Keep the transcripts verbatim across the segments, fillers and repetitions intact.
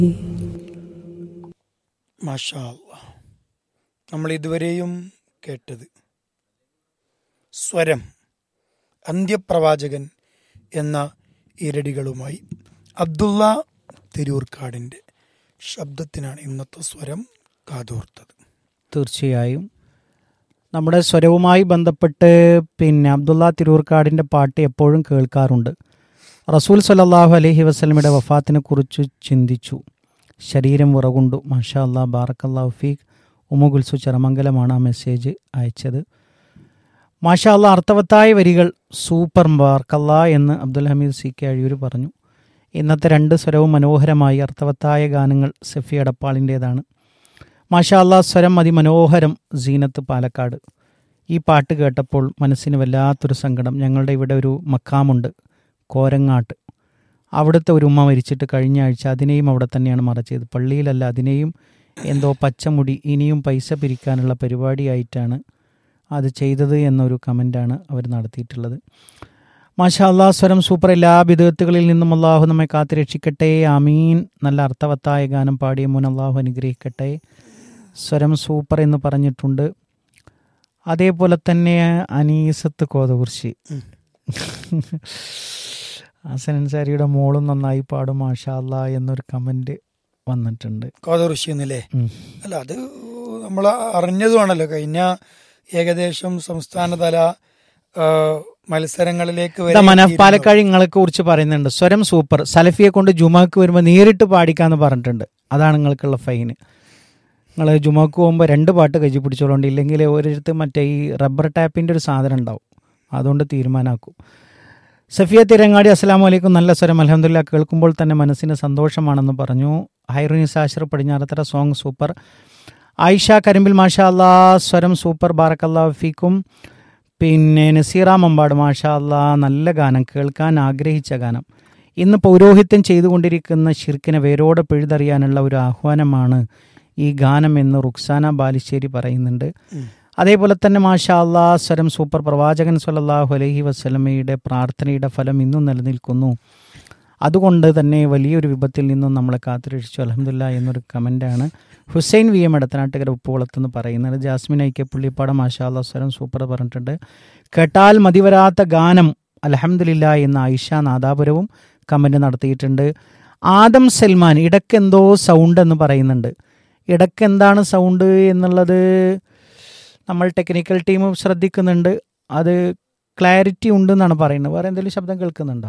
മാഷാ അല്ലാഹ്. നമ്മൾ ഇതുവരെയും കേട്ടത് സ്വരം അന്ത്യപ്രവാചകൻ എന്ന ഇരടികളുമായി അബ്ദുള്ള തിരൂർക്കാടിൻ്റെ ശബ്ദത്തിനാണ് ഇന്നത്തെ സ്വരം കാതോർത്തത്. തീർച്ചയായും നമ്മുടെ സ്വരവുമായി ബന്ധപ്പെട്ട് പിന്നെ അബ്ദുള്ള തിരൂർക്കാടിൻ്റെ പാട്ട് എപ്പോഴും കേൾക്കാറുണ്ട്. റസൂൽ സല്ലല്ലാഹു അലൈഹി വസല്ലമയുടെ വഫാത്തിനെ കുറിച്ച് ചിന്തിച്ചു, ശരീരം വിറകൊണ്ടു. മാഷാ അല്ലാ, ബാറക്കല്ലാഹു ഫീഖ്. ഉമ്മു ഗുൽസു ചെറമംഗലമാണ് ആ മെസ്സേജ് അയച്ചത്. മാഷാ അല്ലാ, അർത്ഥവത്തായ വരികൾ, സൂപ്പർ ബാറക്കല്ലാ എന്ന് അബ്ദുൽ ഹമീദ് സി കെ അഴിയൂർ പറഞ്ഞു. ഇന്നത്തെ രണ്ട് സ്വരവും മനോഹരമായി അർത്ഥവത്തായ ഗാനങ്ങൾ സഫി എടപ്പാളിൻ്റേതാണ്. മാഷാ അല്ലാ, സ്വരം അതിമനോഹരം. സീനത്ത് പാലക്കാട്. ഈ പാട്ട് കേട്ടപ്പോൾ മനസ്സിന് വല്ലാത്തൊരു സങ്കടം. ഞങ്ങളുടെ ഇവിടെ ഒരു മക്കാമുണ്ട്, കോരങ്ങാട്ട്. അവിടുത്തെ ഒരു ഉമ്മ മരിച്ചിട്ട് കഴിഞ്ഞ ആഴ്ച അതിനെയും അവിടെ തന്നെയാണ് മറച്ചത്. പള്ളിയിലല്ല, അതിനെയും എന്തോ പച്ചമുടി ഇനിയും പൈസ പിരിക്കാനുള്ള പരിപാടിയായിട്ടാണ് അത് ചെയ്തത് എന്നൊരു കമൻ്റാണ് അവർ നടത്തിയിട്ടുള്ളത്. മാഷാ അല്ലാ, സ്വരം സൂപ്പർ. എല്ലാ ബിദ്അത്തുകളിൽ നിന്നും അള്ളാഹു നമ്മെ കാത്തുരക്ഷിക്കട്ടെ, ആമീൻ. നല്ല അർത്ഥവത്തായ ഗാനം പാടിയ മുൻ അള്ളാഹു അനുഗ്രഹിക്കട്ടെ. സ്വരം സൂപ്പർ എന്ന് പറഞ്ഞിട്ടുണ്ട്. അതേപോലെ തന്നെ അനീസത്ത് കോതകുർശി, ഹസൻ അൻസാരിയുടെ മോളും നന്നായി പാടും മാഷാ അല്ലാ എന്നൊരു കമൻറ്റ് വന്നിട്ടുണ്ട്. കോതകുർശി എന്നല്ലേ? അല്ല, അത് നമ്മൾ അറിഞ്ഞതുമാണല്ലോ. കഴിഞ്ഞ ഏകദേശം സംസ്ഥാനതല മത്സരങ്ങളിലേക്ക് മനഫ് പാലക്കാട് നിങ്ങളെ കുറിച്ച് പറയുന്നുണ്ട്. സ്വരം സൂപ്പർ, സലഫിയെ കൊണ്ട് ജുമാക്ക് വരുമ്പോൾ നേരിട്ട് പാടിക്കാന്ന് പറഞ്ഞിട്ടുണ്ട്. അതാണ് നിങ്ങൾക്കുള്ള ഫൈന്. നിങ്ങൾ ജുമാക്ക് പോകുമ്പോൾ രണ്ട് പാട്ട് കൈ പിടിച്ചോളുണ്ട്, ഇല്ലെങ്കിൽ ഒരിടത്ത് മറ്റേ ഈ റബ്ബർ ടാപ്പിൻ്റെ ഒരു സാധനം ഉണ്ടാവും, അതുകൊണ്ട് തീരുമാനമാക്കും. സഫിയ തിരങ്ങാടി, അസ്സലാമു അലൈക്കും. നല്ല സ്വരം, അൽഹംദുലില്ലാ. കേൾക്കുമ്പോൾ തന്നെ മനസ്സിന് സന്തോഷമാണെന്ന് പറഞ്ഞു. Hairunisa Ashraf Padinjarathara, song super. ആയിഷ കരിമ്പിൽ, മാഷാ അല്ലാ, സ്വരം സൂപ്പർ, ബാറക്കല്ലാഹു ഫീക്കും. പിന്നെ നസീറ മമ്പാട്, മാഷാ അല്ലാ, നല്ല ഗാനം, കേൾക്കാൻ ആഗ്രഹിച്ച ഗാനം. ഇന്ന് പൗരോഹിത്യം ചെയ്തുകൊണ്ടിരിക്കുന്ന ശിർക്കിനെ വേരോടെ പിഴുതറിയാനുള്ള ഒരു ആഹ്വാനമാണ് ഈ ഗാനം എന്ന് റുക്സാന ബാലിശ്ശേരി പറയുന്നുണ്ട്. അതേപോലെ തന്നെ മാഷാ അല്ലാ, സ്വരം സൂപ്പർ. പ്രവാചകൻ സ്വല്ലല്ലാഹു അലൈഹി വസല്ലമയുടെ പ്രാർത്ഥനയുടെ ഫലം ഇന്നും നിലനിൽക്കുന്നു, അതുകൊണ്ട് തന്നെ വലിയൊരു വിപത്തിൽ നിന്നും നമ്മളെ കാത്തുരക്ഷിച്ചു, അൽഹംദുലില്ലാ എന്നൊരു കമൻ്റാണ് ഹുസൈൻ വി എം എടത്തനാട്ടുകര ഉപ്പുകുളത്തെന്ന് പറയുന്നത്. ജാസ്മിൻ ഐക്യ പുള്ളിപ്പാടം, മാഷാ അല്ലാ, സ്വരം സൂപ്പർ പറഞ്ഞിട്ടുണ്ട്. കേട്ടാൽ മതിവരാത്ത ഗാനം, അൽഹംദുലില്ലാ എന്ന് ആയിഷ നാദാപുരവും കമൻറ്റ് നടത്തിയിട്ടുണ്ട്. ആദം സൽമാൻ, ഇടയ്ക്കെന്തോ സൗണ്ട് എന്ന് പറയുന്നുണ്ട്. ഇടയ്ക്ക് എന്താണ് സൗണ്ട് എന്നുള്ളത് നമ്മൾ ടെക്നിക്കൽ ടീം ശ്രദ്ധിക്കുന്നുണ്ട്. അത് ക്ലാരിറ്റി ഉണ്ടെന്നാണ് പറയുന്നത്. വേറെ എന്തെങ്കിലും ശബ്ദം കേൾക്കുന്നുണ്ടോ?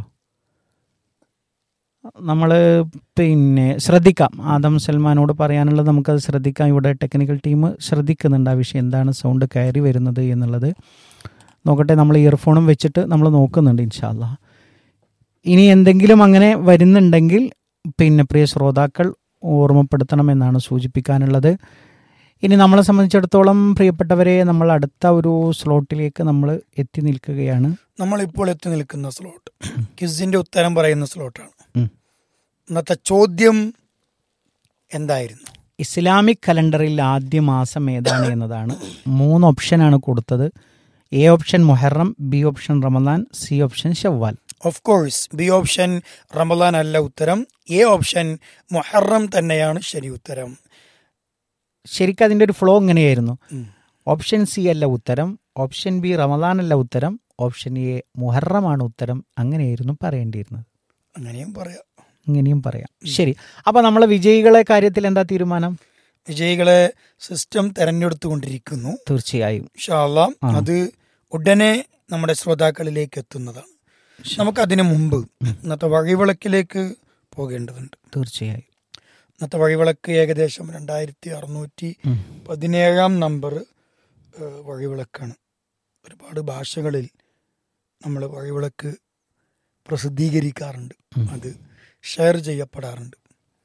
നമ്മൾ പിന്നെ ശ്രദ്ധിക്കാം. ആദം സൽമാനോട് പറയാനുള്ളത് നമുക്കത് ശ്രദ്ധിക്കാം. ഇവിടെ ടെക്നിക്കൽ ടീം ശ്രദ്ധിക്കുന്നുണ്ട് ആ വിഷയം, എന്താണ് സൗണ്ട് കയറി വരുന്നത് എന്നുള്ളത്. നോക്കട്ടെ, നമ്മൾ ഇയർഫോണും വെച്ചിട്ട് നമ്മൾ നോക്കുന്നുണ്ട് ഇൻഷാ അല്ലാ. ഇനി എന്തെങ്കിലും അങ്ങനെ വരുന്നുണ്ടെങ്കിൽ പിന്നെ പ്രിയ ശ്രോതാക്കൾ ഓർമ്മപ്പെടുത്തണമെന്നാണ് സൂചിപ്പിക്കാനുള്ളത്. ഇനി നമ്മളെ സംബന്ധിച്ചിടത്തോളം പ്രിയപ്പെട്ടവരെ, നമ്മൾ അടുത്ത ഒരു സ്ലോട്ടിലേക്ക് നമ്മൾ എത്തി നിൽക്കുകയാണ്. നമ്മളിപ്പോൾ എത്തി നിൽക്കുന്ന സ്ലോട്ട് ക്വിസിന്റെ ഉത്തരം പറയുന്ന സ്ലോട്ടാണ്. ഇന്നത്തെ ചോദ്യം എന്തായിരുന്നു? ഇസ്ലാമിക് കലണ്ടറിൽ ആദ്യ മാസം ഏതാണ് എന്നതാണ്. മൂന്ന് ഓപ്ഷനാണ് കൊടുത്തത്. A option Muharram, B option Ramadan, C option Shawwal. Of course B option Ramadan അല്ല ഉത്തരം. എ ഓപ്ഷൻ മുഹറം തന്നെയാണ് ശരി ഉത്തരം. ശരിക്കും അതിൻ്റെ ഒരു ഫ്ലോ ഇങ്ങനെയായിരുന്നു. ഓപ്ഷൻ സി അല്ല ഉത്തരം, ഓപ്ഷൻ ബി റമദാൻ അല്ല ഉത്തരം, ഓപ്ഷൻ എ മുഹറമാണ് ഉത്തരം. അങ്ങനെയായിരുന്നു പറയേണ്ടിയിരുന്നത്. അങ്ങനെയും പറയാം, ഇങ്ങനെയും പറയാം. ശരി, അപ്പോൾ നമ്മളെ വിജയികളെ കാര്യത്തിൽ എന്താ തീരുമാനം? വിജയികളെ സിസ്റ്റം തെരഞ്ഞെടുത്തുകൊണ്ടിരിക്കുന്നു. തീർച്ചയായും ഇൻഷാ അല്ലാ അത് ഉടനെ നമ്മുടെ ശ്രോതാക്കളിലേക്ക് എത്തുന്നതാണ്. നമുക്കതിനു മുമ്പ് ഇന്നത്തെ വഴിവിളക്കിലേക്ക് പോകേണ്ടതുണ്ട്. തീർച്ചയായും ഇന്നത്തെ വഴിവിളക്ക് ഏകദേശം രണ്ടായിരത്തി അറുന്നൂറ്റി പതിനേഴാം നമ്പർ വഴിവിളക്കാണ്. ഒരുപാട് ഭാഷകളിൽ നമ്മൾ വഴിവിളക്ക് പ്രസിദ്ധീകരിക്കാറുണ്ട്, അത് ഷെയർ ചെയ്യപ്പെടാറുണ്ട്.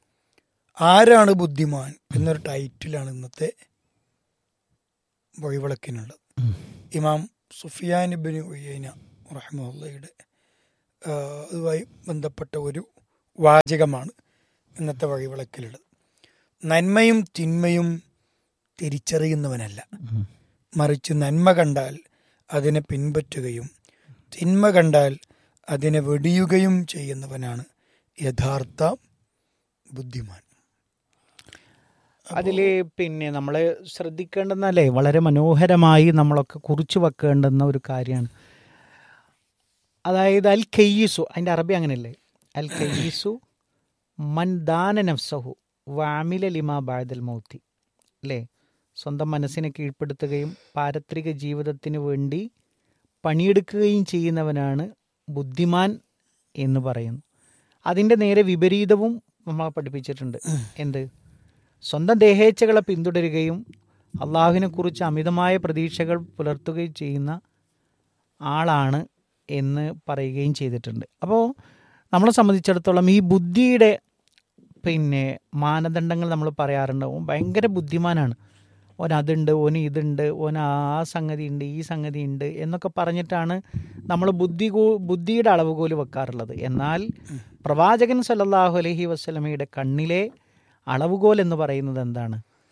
ആരാണ് ബുദ്ധിമാൻ എന്നൊരു ടൈറ്റിലാണ് ഇന്നത്തെ വഴിവിളക്കിനുള്ളത്. ഇമാം സുഫിയാൻ ഇബ്നു ഉയൈന റഹിമഹുള്ളയുടെ അതുമായി ബന്ധപ്പെട്ട ഒരു വാചകമാണ് ഇന്നത്തെ വഴിവിളക്കിലുള്ളത്. നന്മയും തിന്മയും തിരിച്ചറിയുന്നവനല്ല, മറിച്ച് നന്മ കണ്ടാൽ അതിനെ പിൻപറ്റുകയും തിന്മ കണ്ടാൽ അതിനെ വെടിയുകയും ചെയ്യുന്നവനാണ് യഥാർത്ഥ ബുദ്ധിമാൻ. അതിൽ പിന്നെ നമ്മൾ ശ്രദ്ധിക്കേണ്ടുന്നല്ലേ, വളരെ മനോഹരമായി നമ്മളൊക്കെ കുറിച്ച് വെക്കേണ്ടുന്ന ഒരു കാര്യമാണ്. അതായത് അൽ കയ്യിസു, അതിൻ്റെ അറബി അങ്ങനെയല്ലേ, അൽ കയ്യിസു മൻ ദാന നഫ്സഹു വാമില ലിമാ ബഅദൽ മൗത്തി, അല്ലേ? സ്വന്തം മനസ്സിനെ കീഴ്പ്പെടുത്തുകയും പാരത്രിക ജീവിതത്തിന് വേണ്ടി പണിയെടുക്കുകയും ചെയ്യുന്നവനാണ് ബുദ്ധിമാൻ എന്ന് പറയുന്നു. അതിൻ്റെ നേരെ വിപരീതവും നമ്മളെ പഠിപ്പിച്ചിട്ടുണ്ട്. എന്ത്? സ്വന്തം ദേഹേച്ഛകളെ പിന്തുടരുകയും അള്ളാഹുവിനെക്കുറിച്ച് അമിതമായ പ്രതീക്ഷകൾ പുലർത്തുകയും ചെയ്യുന്ന ആളാണ് എന്ന് പറയുകയും ചെയ്തിട്ടുണ്ട്. അപ്പോൾ നമ്മളെ സംബന്ധിച്ചിടത്തോളം ഈ ബുദ്ധിയുടെ പിന്നെ മാനദണ്ഡങ്ങൾ നമ്മൾ പറയാറുണ്ട്. ഓൻ ഭയങ്കര ബുദ്ധിമാനാണ്, ഓൻ അതുണ്ട്, ഓന് ഇതുണ്ട്, ഓൻ ആ സംഗതി ഉണ്ട്, ഈ സംഗതി ഉണ്ട് എന്നൊക്കെ പറഞ്ഞിട്ടാണ് നമ്മൾ ബുദ്ധി ബുദ്ധിയുടെ അളവുകോല് വെക്കാറുള്ളത്. എന്നാൽ പ്രവാചകൻ സല്ലല്ലാഹു അലൈഹി വസല്ലമയുടെ കണ്ണിലെ അളവുകോൽ എന്ന് പറയുന്നത് എന്താണ്?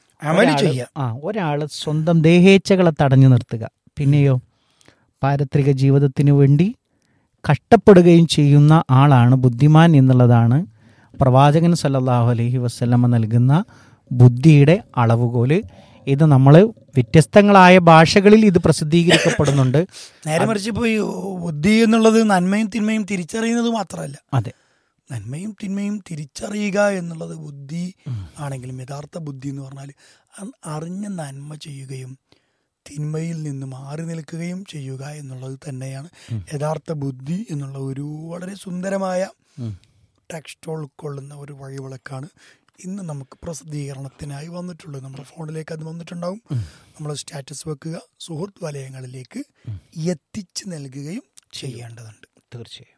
ആ ഒരാൾ സ്വന്തം ദേഹേച്ഛകളെ തടഞ്ഞു നിർത്തുക, പിന്നെയോ പാരത്രിക ജീവിതത്തിന് വേണ്ടി കഷ്ടപ്പെടുകയും ചെയ്യുന്ന ആളാണ് ബുദ്ധിമാൻ എന്നുള്ളതാണ് പ്രവാചകൻ സല്ലല്ലാഹു അലൈഹി വസല്ലമ നൽകുന്ന ബുദ്ധിയുടെ അളവുകോല്. ഇത് നമ്മൾ വ്യത്യസ്തങ്ങളായ ഭാഷകളിൽ ഇത് പ്രസിദ്ധീകരിക്കപ്പെടുന്നുണ്ട്. നേരെ മറിച്ച് ഇപ്പോൾ ഈ ബുദ്ധി എന്നുള്ളത് നന്മയും തിന്മയും തിരിച്ചറിയുന്നത് മാത്രമല്ല, അതെ, നന്മയും തിന്മയും തിരിച്ചറിയുക എന്നുള്ളത് ബുദ്ധി ആണെങ്കിലും യഥാർത്ഥ ബുദ്ധി എന്ന് പറഞ്ഞാൽ അറിഞ്ഞ നന്മ ചെയ്യുകയും തിന്മയിൽ നിന്ന് മാറി നിൽക്കുകയും ചെയ്യുക എന്നുള്ളത് തന്നെയാണ് യഥാർത്ഥ ബുദ്ധി എന്നുള്ള ഒരു വളരെ സുന്ദരമായ ടെക്സ്റ്റ് ഉൾക്കൊള്ളുന്ന ഒരു വഴിവിളക്കാണ് ഇന്ന് നമുക്ക് പ്രസിദ്ധീകരണത്തിനായി വന്നിട്ടുള്ളത്. നമ്മുടെ ഫോണിലേക്ക് അത് വന്നിട്ടുണ്ടാവും. നമ്മൾ സ്റ്റാറ്റസ് വെക്കുക, സുഹൃത്ത് വലയങ്ങളിലേക്ക് എത്തിച്ചു നൽകുകയും ചെയ്യേണ്ടതുണ്ട്. തീർച്ചയായും.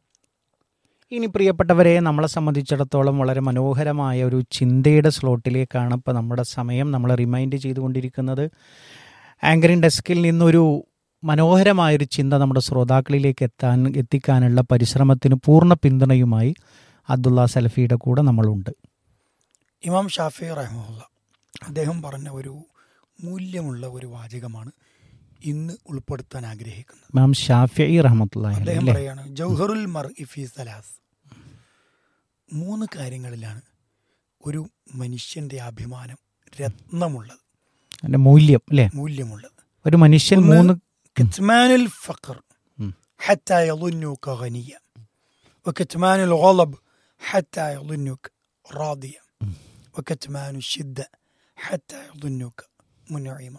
ഇനി പ്രിയപ്പെട്ടവരെ, നമ്മളെ സംബന്ധിച്ചിടത്തോളം വളരെ മനോഹരമായ ഒരു ചിന്തയുടെ സ്ലോട്ടിലേക്കാണ് ഇപ്പോൾ നമ്മുടെ സമയം നമ്മളെ റിമൈൻഡ് ചെയ്തുകൊണ്ടിരിക്കുന്നത്. ആങ്കറിംഗ് ഡെസ്കിൽ നിന്നൊരു മനോഹരമായൊരു ചിന്ത നമ്മുടെ ശ്രോതാക്കളിലേക്ക് എത്താൻ എത്തിക്കാനുള്ള പരിശ്രമത്തിന് പൂർണ്ണ പിന്തുണയുമായി അബ്ദുള്ള സലഫിയുടെ കൂടെ നമ്മളുണ്ട്. ഇമാം ഷാഫി റഹ്മത്തുള്ള അദ്ദേഹം പറഞ്ഞ ഒരു മൂല്യമുള്ള ഒരു വാചകമാണ് ഇന്ന് ഉൾപ്പെടുത്താൻ ആഗ്രഹിക്കുന്നത്. ഇമാം ഷാഫി റഹ്മത്തുള്ളാഹി അദ്ദേഹം പറയാണ്, ജൗഹറുൽ മർഇ ഫീ സലാസ്, മൂന്ന് കാര്യങ്ങളിലാണ് ഒരു മനുഷ്യന്റെ അഭിമാനം രത്നമുള്ളത്, അതിന്റെ മൂല്യം അല്ലേ, മൂല്യമുള്ളത്. ഒരു മനുഷ്യൻ മൂന്ന് കിത്മാനുൽ ഫഖർ ഹത്താ യظنك غنيا وكتمان الغضب حتى يظنك راضيا وكتمان الشدة حتى يظنك منعما.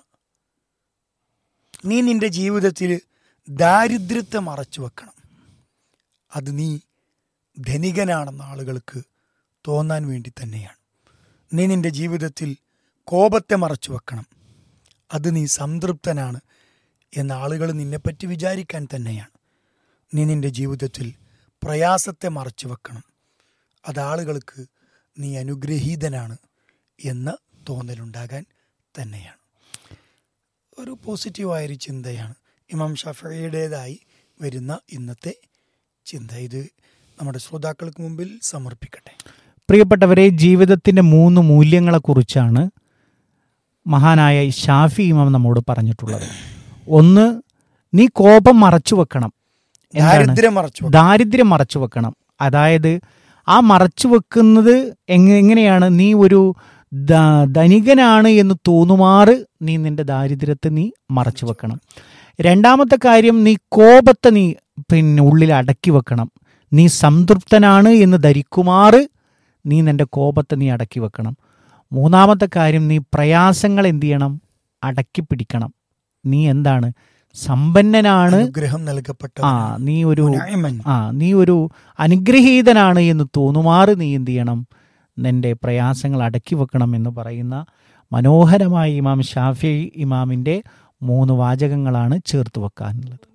നീ നിന്റെ ജീവിതത്തിൽ ദാരിദ്ര്യത്തെ മറച്ചു വെക്കണം, അത് നീ ധനികനാണെന്ന ആളുകൾക്ക് തോന്നാൻ വേണ്ടി തന്നെയാണ്. നീ നിന്റെ ജീവിതത്തിൽ കോപത്തെ മറച്ചു വെക്കണം, അത് നീ സംതൃപ്തനാണ് എന്ന ആളുകൾ നിന്നെപ്പറ്റി വിചാരിക്കാൻ തന്നെയാണ്. നീ നിന്റെ ജീവിതത്തിൽ പ്രയാസത്തെ മറച്ചു വെക്കണം, അത് ആളുകൾക്ക് നീ അനുഗ്രഹീതനാണ് എന്ന തോന്നലുണ്ടാകാൻ തന്നെയാണ്. ഒരു പോസിറ്റീവായൊരു ചിന്തയാണ് ഇമാം ഷാഫിയുടേതായി വരുന്ന ഇന്നത്തെ ചിന്ത. ഇത് നമ്മുടെ ശ്രോതാക്കൾക്ക് മുമ്പിൽ സമർപ്പിക്കട്ടെ. പ്രിയപ്പെട്ടവരെ, ജീവിതത്തിൻ്റെ മൂന്ന് മൂല്യങ്ങളെക്കുറിച്ചാണ് മഹാനായ ഷാഫി ഇമാം നമ്മോട് പറഞ്ഞിട്ടുള്ളത്. ഒന്ന്, നീ കോപം മറച്ചു വെക്കണം, ദാരിദ്ര്യം മറച്ചു വെക്കണം. അതായത് ആ മറച്ചു വെക്കുന്നത് എങ്ങനെയാണ്? നീ ഒരു ധനികനാണ് എന്ന് തോന്നുമാറ് നീ നിന്റെ ദാരിദ്ര്യത്തെ നീ മറച്ചു വെക്കണം. രണ്ടാമത്തെ കാര്യം, നീ കോപത്തെ നീ പിന്നെ ഉള്ളിൽ അടക്കി വെക്കണം. നീ സംതൃപ്തനാണ് എന്ന് ധരിക്കുമാറ് നീ നിന്റെ കോപത്തെ നീ അടക്കി വെക്കണം. മൂന്നാമത്തെ കാര്യം, നീ പ്രയാസങ്ങൾ എന്ത് ചെയ്യണം? അടക്കി പിടിക്കണം. നീ എന്താണ്? സമ്പന്നനാണ്, നൽകപ്പെട്ട ആ നീ ഒരു ആ നീ ഒരു അനുഗ്രഹീതനാണ് എന്ന് തോന്നുമാറ് നീ എന്ത് ചെയ്യണം? നിന്റെ പ്രയാസങ്ങൾ അടക്കി വെക്കണം എന്ന് പറയുന്ന മനോഹരമായ ഇമാം ഷാഫി ഇമാമിൻ്റെ മൂന്ന് വാചകങ്ങളാണ് ചേർത്ത് വെക്കാനുള്ളത്.